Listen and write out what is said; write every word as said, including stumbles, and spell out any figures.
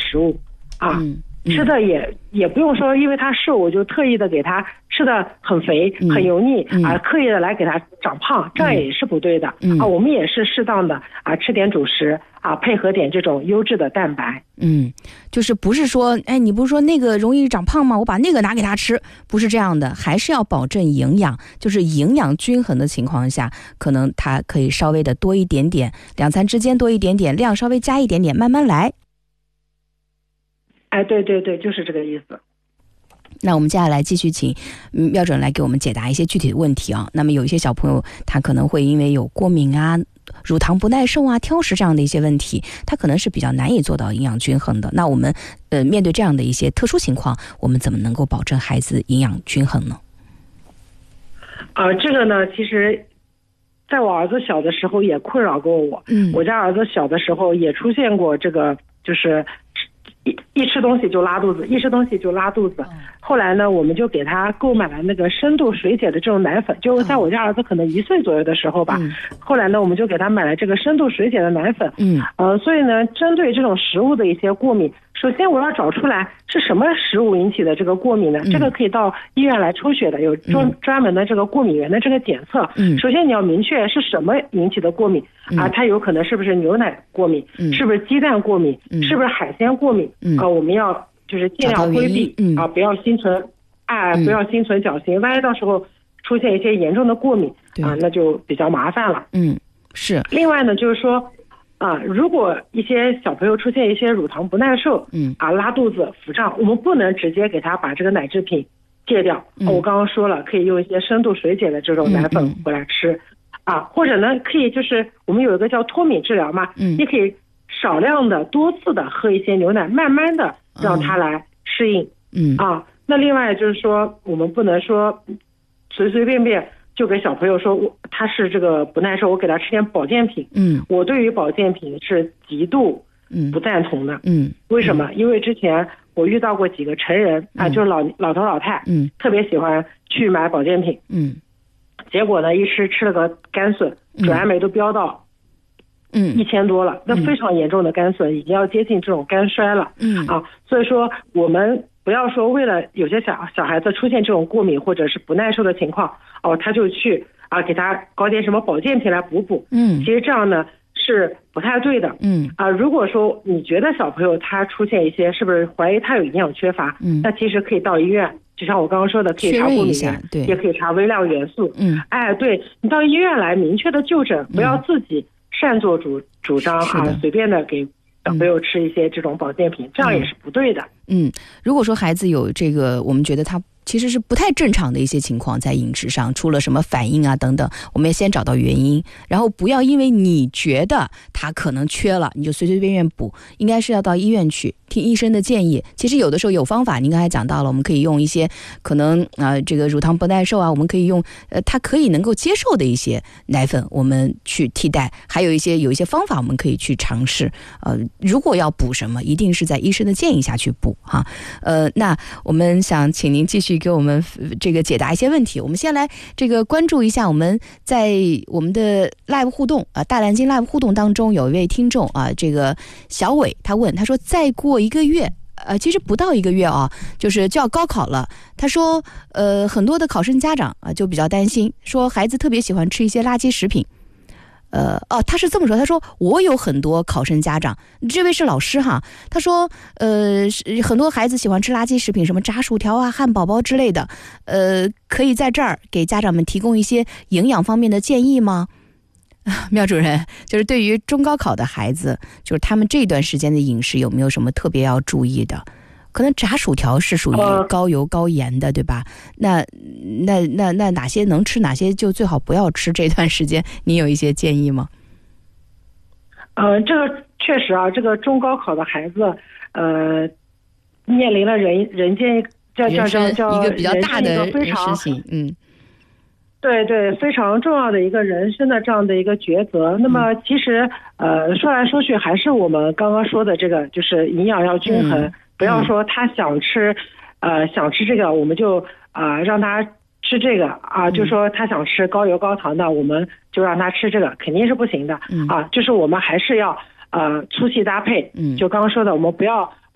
食物啊。 嗯吃的也也不用说，因为他瘦，我就特意的给他吃的很肥、 嗯、 很油腻、 嗯、 啊，刻意的来给他长胖，这样也是不对的、 嗯、 啊。我们也是适当的啊，吃点主食啊，配合点这种优质的蛋白。 嗯，就是不是说，哎，你不是说那个容易长胖吗？我把那个拿给他吃，不是这样的，还是要保证营养，就是营养均衡的情况下，可能他可以稍微的多一点点，两餐之间多一点点，量稍微加一点点，慢慢来。 哎，对对对，就是这个意思。 那我们接下来继续请妙准来给我们解答一些具体的问题啊。那么有一些小朋友他可能会因为有过敏啊、乳糖不耐受啊、挑食这样的一些问题，他可能是比较难以做到营养均衡的。那我们呃面对这样的一些特殊情况，我们怎么能够保证孩子营养均衡呢？ 呃，这个呢，其实在我儿子小的时候也困扰过我。嗯，我家儿子小的时候也出现过这个，就是一一吃东西就拉肚子，一吃东西就拉肚子。嗯、后来呢，我们就给他购买了那个深度水解的这种奶粉，就在我家儿子可能一岁左右的时候吧。嗯、后来呢，我们就给他买了这个深度水解的奶粉。嗯，呃，所以呢，针对这种食物的一些过敏，首先我要找出来是什么食物引起的这个过敏呢？嗯、这个可以到医院来抽血的，有专专门的这个过敏源的这个检测。嗯，首先你要明确是什么引起的过敏。嗯、啊，它有可能是不是牛奶过敏？嗯、是不是鸡蛋过敏？嗯、是不是海鲜过敏？嗯、啊，我们要就是尽量规避。嗯、啊，不要心存哎，不要心存侥幸，万一到时候出现一些严重的过敏啊，那就比较麻烦了。 嗯，是。 另外呢，就是说。啊，如果一些小朋友出现一些乳糖不耐受，嗯，啊拉肚子、腹胀，我们不能直接给他把这个奶制品戒掉。嗯、我刚刚说了，可以用一些深度水解的这种奶粉回来吃，嗯嗯、啊，或者呢，可以就是我们有一个叫脱敏治疗嘛，嗯，也可以少量的、多次的喝一些牛奶，慢慢的让他来适应。嗯，啊，那另外就是说，我们不能说随随便便。就给小朋友说，我他是这个不耐受，我给他吃点保健品。嗯，我对于保健品是极度不赞同的。嗯，为什么？嗯、因为之前我遇到过几个成人、嗯、啊，就是老老头老太，嗯，特别喜欢去买保健品。嗯，结果呢，一吃吃了个肝损，转氨酶都飙到嗯一千多了，嗯、那非常严重的肝损，已经要接近这种肝衰了。嗯啊，所以说我们不要说为了有些小小孩子出现这种过敏或者是不耐受的情况。哦，他就去啊，给他搞点什么保健品来补补。嗯，其实这样呢是不太对的。嗯啊，如果说你觉得小朋友他出现一些是不是怀疑他有营养缺乏，嗯，那其实可以到医院，就像我刚刚说的，可以查过敏源，对，也可以查微量元素。嗯，哎，对你到医院来明确的就诊，不要自己擅作主主张啊，随便的给小朋友吃一些这种保健品，嗯、这样也是不对的。 嗯，如果说孩子有这个，我们觉得他。其实是不太正常的一些情况，在饮食上出了什么反应啊等等，我们也先找到原因，然后不要因为你觉得他可能缺了，你就随随便便补，应该是要到医院去听医生的建议。其实有的时候有方法，您刚才讲到了，我们可以用一些可能啊、呃、这个乳糖不耐受啊，我们可以用呃他可以能够接受的一些奶粉，我们去替代，还有一些有一些方法我们可以去尝试。呃，如果要补什么，一定是在医生的建议下去补哈。呃，那我们想请您继续给我们这个解答一些问题。我们先来这个关注一下，我们在我们的 live 互动啊，大蓝鲸 live 互动当中有一位听众啊，这个小伟他问，他说再过一个月呃，其实不到一个月啊，就是就要高考了。他说呃，很多的考生家长啊就比较担心，说孩子特别喜欢吃一些垃圾食品。呃哦，他是这么说，他说我有很多考生家长，这位是老师哈，他说呃很多孩子喜欢吃垃圾食品，什么炸薯条啊、汉堡包之类的，呃可以在这儿给家长们提供一些营养方面的建议吗？苗主任，就是对于中高考的孩子，就是他们这段时间的饮食有没有什么特别要注意的？可能炸薯条是属于高油高盐的，对吧？那那那那哪些能吃，哪些就最好不要吃？这段时间你有一些建议吗？ 呃，这个确实啊，这个中高考的孩子，呃，面临了人人间叫叫叫叫一个比较大的非常事情，嗯， 对对，非常重要的一个人生的这样的一个抉择。那么其实呃说来说去还是我们刚刚说的这个，就是营养要均衡。嗯，不要说他想吃，呃，想吃这个，我们就啊、呃、让他吃这个啊，就说他想吃高油高糖的，我们就让他吃这个，肯定是不行的。嗯、啊，就是我们还是要呃粗细搭配。嗯，就刚刚说的，我们不要